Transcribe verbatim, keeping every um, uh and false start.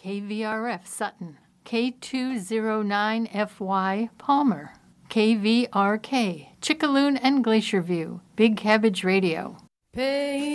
K V R F Sutton, K two oh nine F Y Palmer, K V R K Chickaloon and Glacier View, Big Cabbage Radio. Pay